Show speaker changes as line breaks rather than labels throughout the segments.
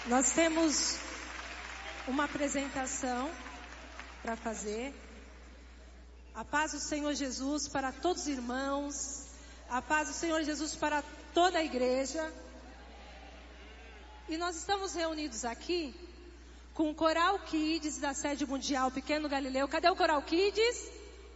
Nós temos uma apresentação para fazer. A paz do Senhor Jesus para todos os irmãos. A paz do Senhor Jesus para toda a igreja. E nós estamos reunidos aqui com o Coral Kids da sede mundial Pequeno Galileu. Cadê o Coral Kids?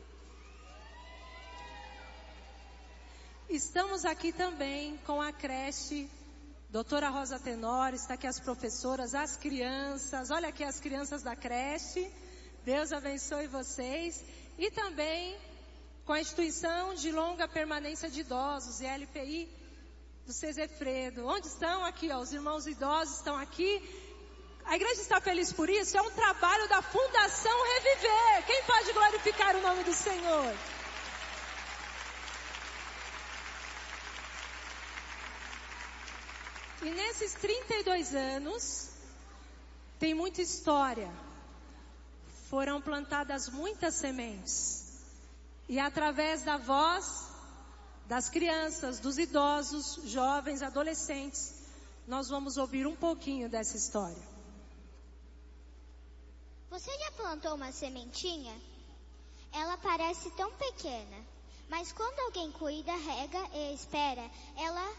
Estamos aqui também com a creche Doutora Rosa Tenório, está aqui as professoras, as crianças, olha aqui as crianças da creche, Deus abençoe vocês. E também com a instituição de longa permanência de idosos, LPI do Cezefredo. Onde estão? Aqui, ó, os irmãos idosos estão aqui. A igreja está feliz por isso, é um trabalho da Fundação Reviver. Quem pode glorificar o nome do Senhor? E nesses 32 anos, tem muita história. Foram plantadas muitas sementes. E através da voz das crianças, dos idosos, jovens, adolescentes, nós vamos ouvir um pouquinho dessa história.
Você já plantou uma sementinha? Ela parece tão pequena, mas quando alguém cuida, rega e espera, ela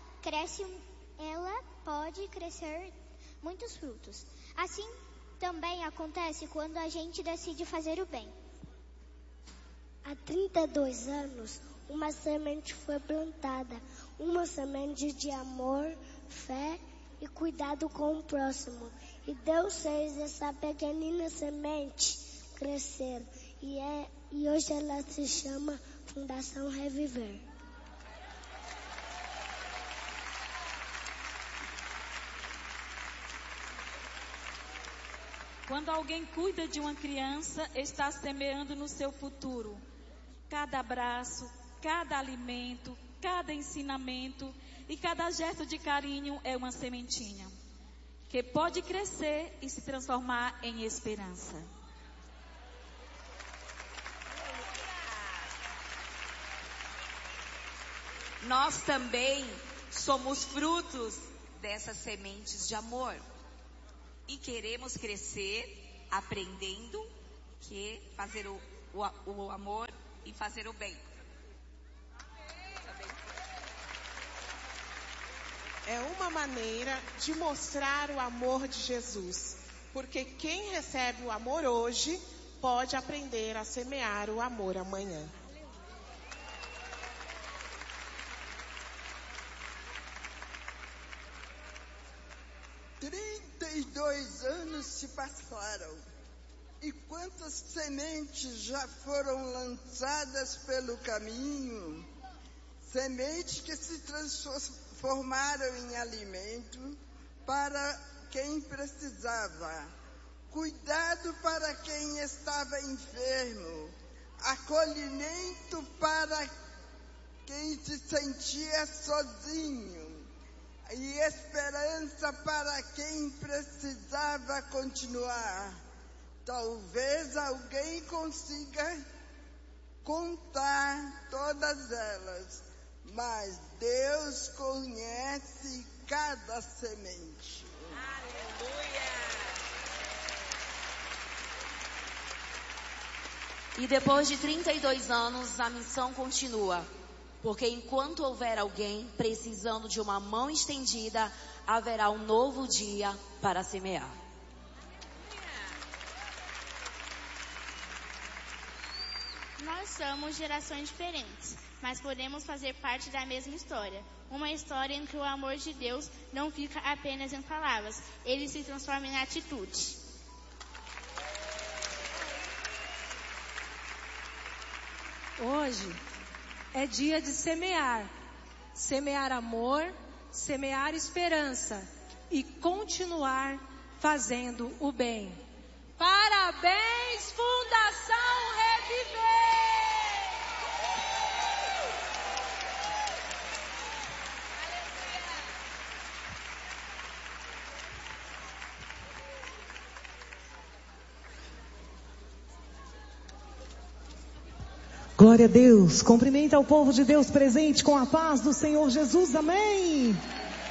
pode crescer muitos frutos. Assim também acontece quando a gente decide fazer o bem.
Há 32 anos, uma semente foi plantada. Uma semente de amor, fé e cuidado com o próximo. E Deus fez essa pequenina semente crescer. E hoje ela se chama Fundação Reviver.
Quando alguém cuida de uma criança, está semeando no seu futuro. Cada abraço, cada alimento, cada ensinamento e cada gesto de carinho é uma sementinha, que pode crescer e se transformar em esperança.
Nós também somos frutos dessas sementes de amor. E queremos crescer aprendendo que fazer o amor e fazer o bem.
É uma maneira de mostrar o amor de Jesus. Porque quem recebe o amor hoje pode aprender a semear o amor amanhã.
Dois anos se passaram e quantas sementes já foram lançadas pelo caminho, sementes que se transformaram em alimento para quem precisava, cuidado para quem estava enfermo, acolhimento para quem se sentia sozinho, e esperança para quem precisava continuar. Talvez alguém consiga contar todas elas, mas Deus conhece cada semente.
Aleluia!
E depois de 32 anos, a missão continua. Porque enquanto houver alguém precisando de uma mão estendida, haverá um novo dia para semear.
Nós somos gerações diferentes, mas podemos fazer parte da mesma história. Uma história em que o amor de Deus não fica apenas em palavras, ele se transforma em atitude.
Hoje é dia de semear. Semear amor, semear esperança e continuar fazendo o bem. Parabéns, Fundação Reviver!
Glória a Deus. Cumprimenta o povo de Deus presente com a paz do Senhor Jesus. Amém.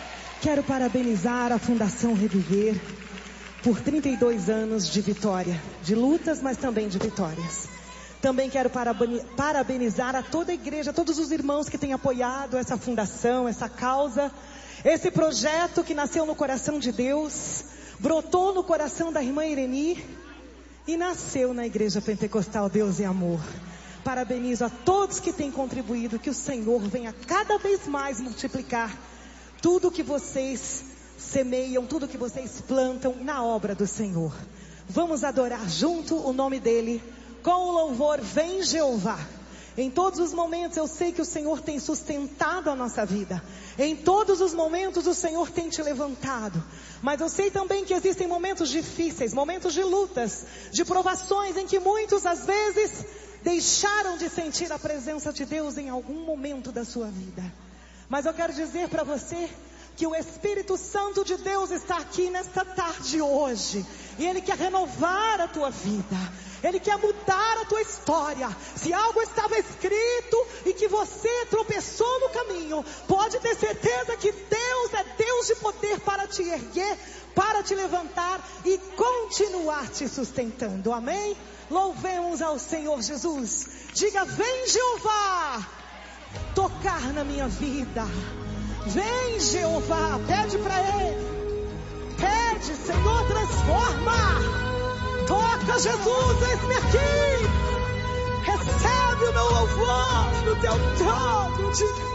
Quero parabenizar a Fundação Reviver por 32 anos de vitória, de lutas, mas também de vitórias. Também quero parabenizar a toda a igreja, a todos os irmãos que têm apoiado essa fundação, essa causa, esse projeto que nasceu no coração de Deus, brotou no coração da irmã Ireni e nasceu na Igreja Pentecostal Deus e Amor. Parabenizo a todos que têm contribuído, que o Senhor venha cada vez mais multiplicar tudo que vocês semeiam, tudo que vocês plantam na obra do Senhor. Vamos adorar junto o nome dEle com o louvor Vem Jeová. Em todos os momentos eu sei que o Senhor tem sustentado a nossa vida. Em todos os momentos o Senhor tem te levantado. Mas eu sei também que existem momentos difíceis, momentos de lutas, de provações em que muitos às vezes deixaram de sentir a presença de Deus em algum momento da sua vida. Mas eu quero dizer para você que o Espírito Santo de Deus está aqui nesta tarde hoje. E Ele quer renovar a tua vida. Ele quer mudar a tua história. Se algo estava escrito e que você tropeçou no caminho, pode ter certeza que Deus é Deus de poder para te erguer, para te levantar e continuar te sustentando. Amém? Louvemos ao Senhor Jesus. Diga: vem Jeová tocar na minha vida. Vem Jeová, pede para Ele. Pede, Senhor, transforma. Toca Jesus, eis-me aqui. Recebe o meu louvor no teu trono de